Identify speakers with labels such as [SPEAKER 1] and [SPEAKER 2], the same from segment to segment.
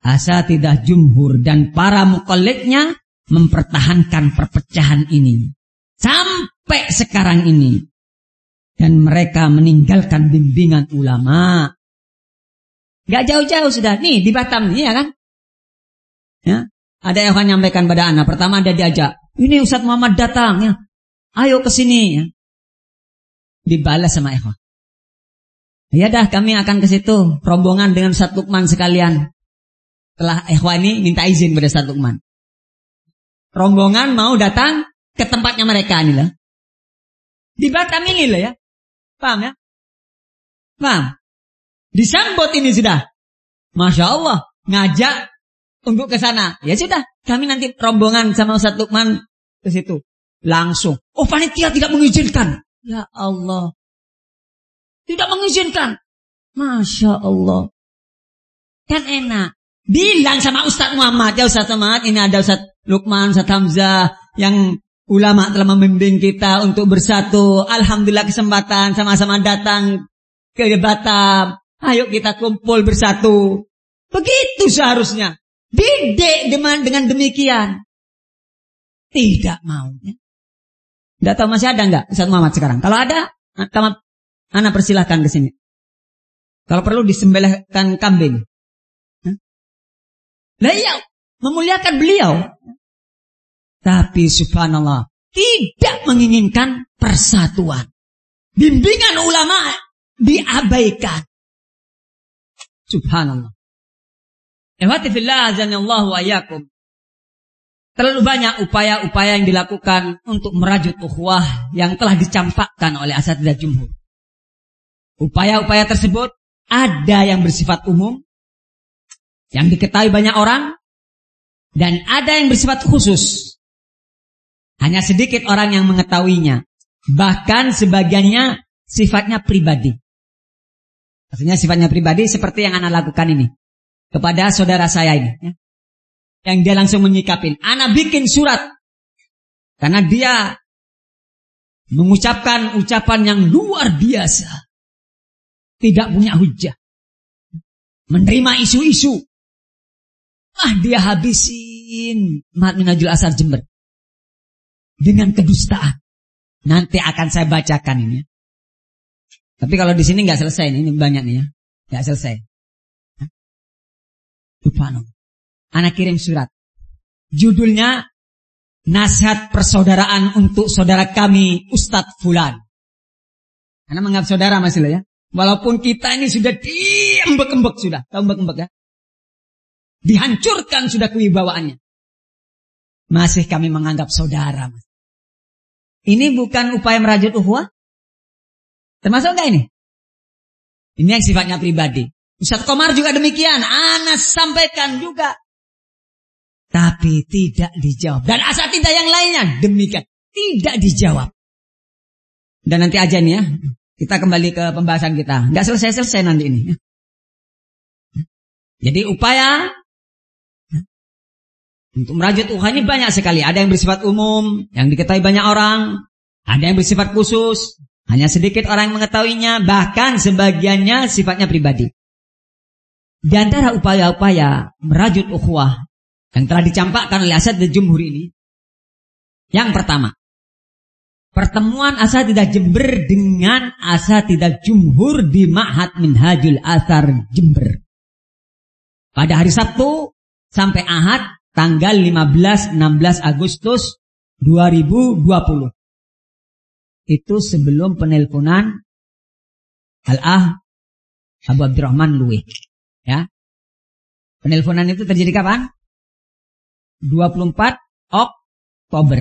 [SPEAKER 1] asatidah jumhur dan para muqallidnya mempertahankan perpecahan ini sampai sekarang ini, dan mereka meninggalkan bimbingan ulama. Gak jauh-jauh sudah nih di Batam nih, ya kan? Ya, ada yang akan nyampaikan pada anak. Pertama ada diajak, ini Ustadz Muhammad datang ya, ayo ke sini ya. Dibalas sama ikhwan, ya dah kami akan ke situ rombongan dengan Ustadz Lukman sekalian. Setelah ikhwan ini minta izin pada Ustadz Lukman, rombongan mau datang ke tempatnya mereka ini lah. Di Batam ini lah ya. Paham ya? Paham? Disambut ini sudah. Masya Allah. Ngajak untuk ke sana. Ya sudah. Kami nanti rombongan sama Ustadz Lukman ke situ. Langsung. Oh, panitia tidak mengizinkan. Ya Allah. Tidak mengizinkan. Masya Allah. Kan enak. Bilang sama Ustadz Muhammad. Ya Ustadz Muhammad, ini ada Ustadz Lukman, Ustadz Hamzah, yang ulama telah membimbing kita untuk bersatu. Alhamdulillah kesempatan sama-sama datang ke Batam. Ayo kita kumpul bersatu. Begitu seharusnya. Didik dengan demikian. Tidak mau. Tidak tahu masih ada enggak Ustadz Muhammad sekarang? Kalau ada, anak persilahkan ke sini. Kalau perlu disembelihkan kambing. Lah iya, memuliakan beliau. Tapi subhanallah, tidak menginginkan persatuan. Bimbingan ulama diabaikan. Subhanallah. Ihwati fillah azanallahu wa iyyakum. Terlalu banyak upaya-upaya yang dilakukan untuk merajut ukhuwah yang telah dicampakkan oleh asatidzah jumhur. Upaya-upaya tersebut ada yang bersifat umum, yang diketahui banyak orang, dan ada yang bersifat khusus. Hanya sedikit orang yang mengetahuinya. Bahkan sebagiannya sifatnya pribadi. Maksudnya sifatnya pribadi seperti yang anak lakukan ini. Kepada saudara saya ini. Ya. Yang dia langsung menyikapin. Anak bikin surat. Karena dia mengucapkan ucapan yang luar biasa. Tidak punya hujah. Menerima isu-isu. Dia habisin Mahat Minhajul Athar Jember. Dengan kedustaan. Nanti akan saya bacakan ini. Tapi kalau di sini nggak selesai ini banyak nih ya, nggak selesai. Subhanallah. Anak kirim surat. Judulnya Nasihat Persaudaraan untuk Saudara Kami Ustadz Fulan. Anak menganggap saudara masih lah ya. Walaupun kita ini sudah diembek-embek sudah, tahu embek-embek ya? Dihancurkan sudah kewibawaannya. Masih kami menganggap saudara. Ini bukan upaya merajut ukhuwah? Termasuk enggak ini? Ini yang sifatnya pribadi. Ustadz Komar juga demikian. Anas sampaikan juga. Tapi tidak dijawab. Dan asatidzah yang lainnya demikian. Tidak dijawab. Dan nanti aja nih ya. Kita kembali ke pembahasan kita. Enggak selesai-selesai nanti ini. Jadi upaya untuk merajut ukhuwah ini banyak sekali. Ada yang bersifat umum, yang diketahui banyak orang. Ada yang bersifat khusus, hanya sedikit orang yang mengetahuinya. Bahkan sebagiannya sifatnya pribadi. Di antara upaya-upaya merajut ukhuwah yang telah dicampakkan oleh asatidzah jumhur ini, yang pertama, pertemuan asatidzah Jember dengan asatidzah jumhur di Ma'had Minhajul Athar Jember. Pada hari Sabtu sampai Ahad, tanggal 15-16 Agustus 2020. Itu sebelum penelponan Al-Ah Abu Abdurrahman Luwih. Ya. Penelponan itu terjadi kapan? 24 Oktober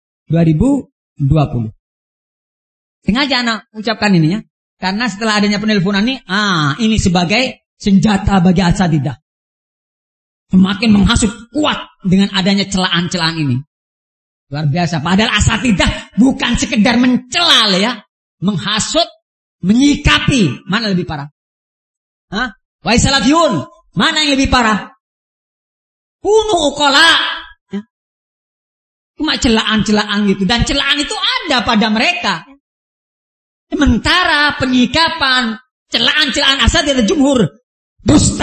[SPEAKER 1] 2020. Sengaja anak ucapkan ini ya. Karena setelah adanya penelponan ini sebagai senjata bagi asatidzah. Semakin menghasut kuat dengan adanya celaan-celaan ini. Luar biasa. Padahal asatidzah bukan sekedar mencela ya. Menghasut, menyikapi. Mana lebih parah? Wahai salafiyun, mana yang lebih parah? Kunu uqala. Ya. Cuma celaan-celaan gitu. Dan celaan itu ada pada mereka. Sementara penyikapan, celaan-celaan asatidzah jumhur dusta.